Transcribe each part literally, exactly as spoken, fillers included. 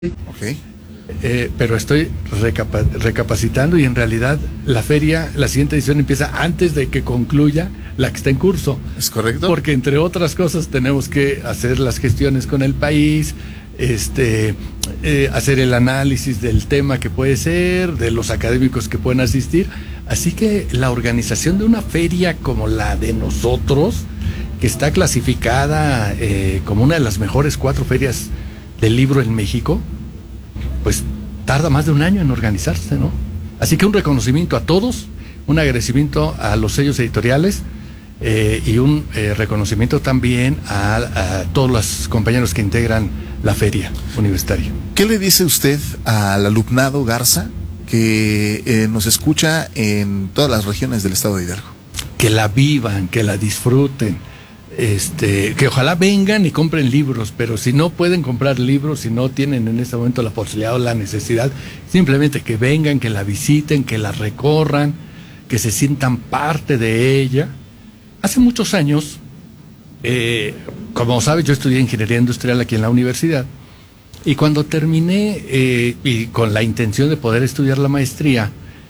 Ok. Eh, pero estoy recapa recapacitando y en realidad la feria, la siguiente edición empieza antes de que concluya la que está en curso. ¿Es correcto? Porque entre otras cosas tenemos que hacer las gestiones con el país, este, eh, hacer el análisis del tema que puede ser, de los académicos que pueden asistir. Así que la organización de una feria como la de nosotros, que está clasificada eh, como una de las mejores cuatro ferias del libro en México, pues tarda más de un año en organizarse, ¿no? Así que un reconocimiento a todos, un agradecimiento a los sellos editoriales eh, y un eh, reconocimiento también a, a todos los compañeros que integran la feria universitaria. ¿Qué le dice usted al alumnado Garza que eh, nos escucha en todas las regiones del estado de Hidalgo? Que la vivan, que la disfruten. Este, que ojalá vengan y compren libros, pero si no pueden comprar libros, si no tienen en este momento la posibilidad o la necesidad, simplemente que vengan, que la visiten, que la recorran, que se sientan parte de ella. Hace muchos años, eh, como sabes, yo estudié ingeniería industrial aquí en la universidad, y cuando terminé, eh, y con la intención de poder estudiar la maestría,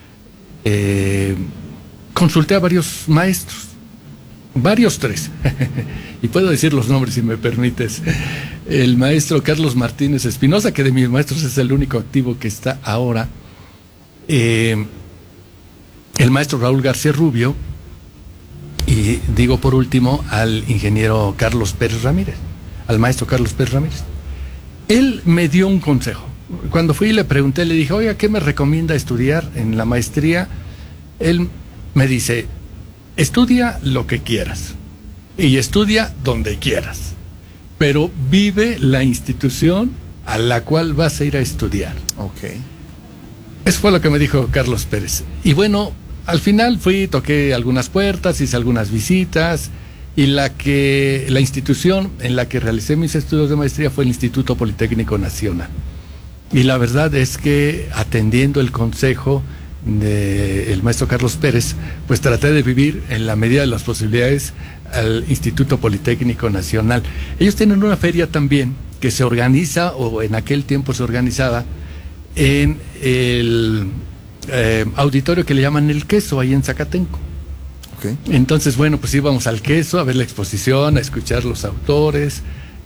eh, consulté a varios maestros. Varios tres, y puedo decir los nombres si me permites. El maestro Carlos Martínez Espinosa, que de mis maestros es el único activo que está ahora. Eh, el maestro Raúl García Rubio, y digo por último al ingeniero Carlos Pérez Ramírez, al maestro Carlos Pérez Ramírez. Él me dio un consejo. Cuando fui y le pregunté, le dije, oiga, ¿qué me recomienda estudiar en la maestría? Él me dice, estudia lo que quieras y estudia donde quieras, pero vive la institución a la cual vas a ir a estudiar. Ok. Eso fue lo que me dijo Carlos Pérez. Y bueno, al final fui, toqué algunas puertas, hice algunas visitas, y la que la institución en la que realicé mis estudios de maestría fue el Instituto Politécnico Nacional. Y la verdad es que, atendiendo el consejo del maestro Carlos Pérez, pues traté de vivir en la medida de las posibilidades al Instituto Politécnico Nacional. Ellos tienen una feria también que se organiza, o en aquel tiempo se organizaba, en el eh, auditorio que le llaman El Queso, ahí en Zacatenco. Okay. Entonces, bueno, pues íbamos al Queso a ver la exposición, a escuchar los autores,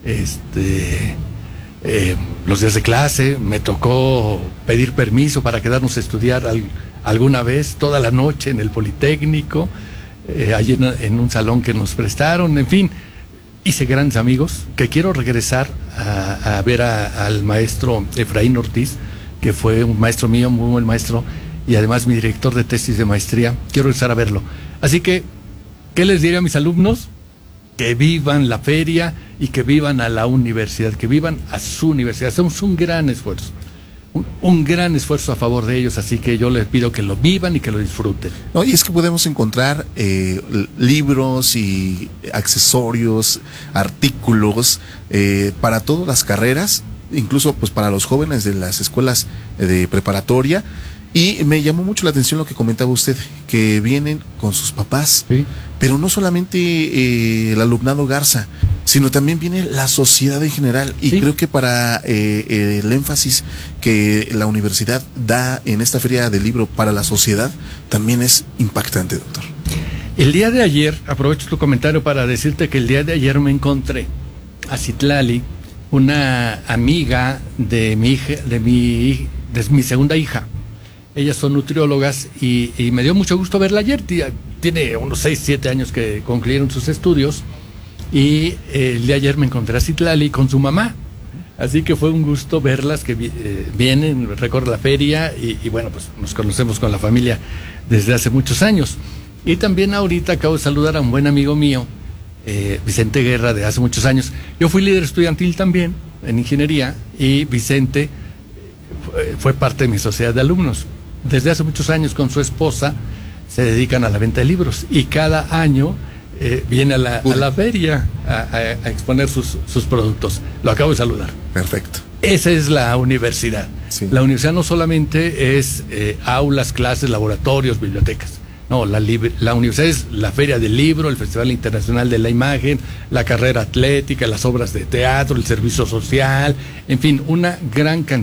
este... Eh, los días de clase, me tocó pedir permiso para quedarnos a estudiar al, alguna vez, toda la noche en el Politécnico, eh, allí en, en un salón que nos prestaron, en fin, hice grandes amigos, que quiero regresar a, a ver a, al maestro Efraín Ortiz, que fue un maestro mío, muy buen maestro, y además mi director de tesis de maestría. Quiero regresar a verlo. Así que, ¿qué les diría a mis alumnos? Que vivan la feria y que vivan a la universidad, que vivan a su universidad. Hacemos un gran esfuerzo, un, un gran esfuerzo a favor de ellos, así que yo les pido que lo vivan y que lo disfruten. No, y es que podemos encontrar eh, libros y accesorios, artículos eh, para todas las carreras, incluso pues para los jóvenes de las escuelas de preparatoria. Y me llamó mucho la atención lo que comentaba usted, que vienen con sus papás, ¿sí? Pero no solamente eh, el alumnado Garza, sino también viene la sociedad en general. Y ¿sí? Creo que para eh, el énfasis que la universidad da en esta feria del libro para la sociedad, también es impactante, doctor. El día de ayer, aprovecho tu comentario para decirte que el día de ayer me encontré a Citlali, una amiga de mi hija, de mi, de mi segunda hija. Ellas son nutriólogas y, y me dio mucho gusto verla ayer. Tiene unos seis, siete años que concluyeron sus estudios, y eh, el día de ayer me encontré a Citlali con su mamá. Así que fue un gusto verlas, que eh, vienen, recorren la feria y, y bueno, pues nos conocemos con la familia desde hace muchos años. Y también ahorita acabo de saludar a un buen amigo mío, eh, Vicente Guerra, de hace muchos años. Yo fui líder estudiantil también en ingeniería, y Vicente fue, fue parte de mi sociedad de alumnos. Desde hace muchos años, con su esposa, se dedican a la venta de libros, y cada año eh, viene a la, a la feria a, a, a exponer sus, sus productos. Lo acabo de saludar. Perfecto. Esa es la universidad. Sí. La universidad no solamente es eh, aulas, clases, laboratorios, bibliotecas. No, la, la universidad es la Feria del Libro, el Festival Internacional de la Imagen, la carrera atlética, las obras de teatro, el servicio social, en fin, una gran cantidad